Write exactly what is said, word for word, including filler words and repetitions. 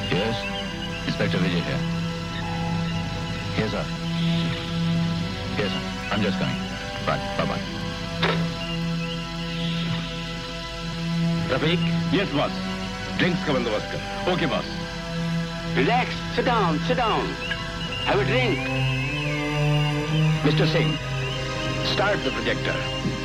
Yes, Inspector Vijay here. Yes, sir. Yes, sir. I'm just coming. Right, bye-bye. Rafiq? Yes, boss. Drinks ka bandobast kar. Okay, boss. Relax. Sit down. Sit down. Have a drink. Mister Singh, start the projector.